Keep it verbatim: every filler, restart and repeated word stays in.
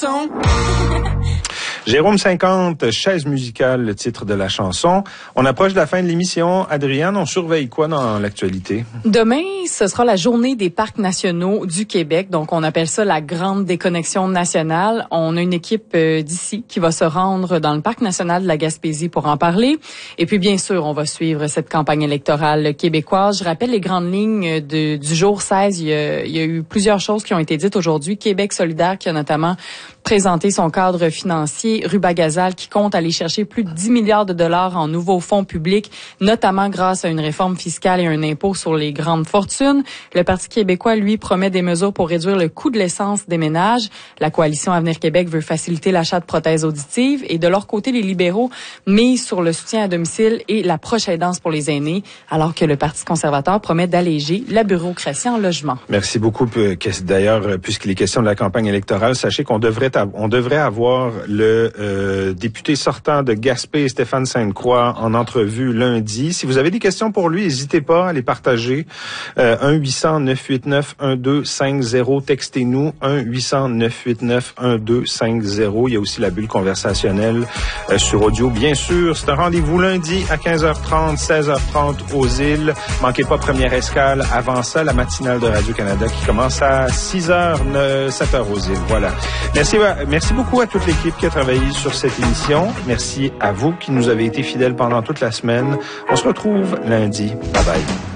chanson. Jérôme cinquante, chaise musicale, le titre de la chanson. On approche de la fin de l'émission. Adrienne, on surveille quoi dans l'actualité? Demain, ce sera la journée des parcs nationaux du Québec. Donc, on appelle ça la grande déconnexion nationale. On a une équipe euh, d'ici qui va se rendre dans le parc national de la Gaspésie pour en parler. Et puis, bien sûr, on va suivre cette campagne électorale québécoise. Je rappelle les grandes lignes de, du jour seize. Il y, a, il y a eu plusieurs choses qui ont été dites aujourd'hui. Québec solidaire qui a notamment présenté son cadre financier. Rubagazal qui compte aller chercher plus de dix milliards de dollars en nouveaux fonds publics, notamment grâce à une réforme fiscale et un impôt sur les grandes fortunes. Le Parti québécois, lui, promet des mesures pour réduire le coût de l'essence des ménages. La coalition Avenir Québec veut faciliter l'achat de prothèses auditives. Et de leur côté, les libéraux misent sur le soutien à domicile et la proche aidance pour les aînés, alors que le Parti conservateur promet d'alléger la bureaucratie en logement. Merci beaucoup. D'ailleurs, puisqu'il est question de la campagne électorale, sachez qu'on devrait, on devrait avoir le Euh, député sortant de Gaspé, Stéphane Sainte-Croix, en entrevue lundi. Si vous avez des questions pour lui, n'hésitez pas à les partager. Euh, un huit cents neuf huit neuf un deux cinq zéro, textez-nous. un huit cents neuf huit neuf un deux cinq zéro. Il y a aussi la bulle conversationnelle euh, sur audio, bien sûr. C'est un rendez-vous lundi à quinze heures trente, seize heures trente aux îles. Manquez pas première escale. Avant ça, la matinale de Radio-Canada qui commence à six heures, sept heures aux îles. Voilà. Merci, merci beaucoup à toute l'équipe qui a travaillé sur cette émission. Merci à vous qui nous avez été fidèles pendant toute la semaine. On se retrouve lundi. Bye bye.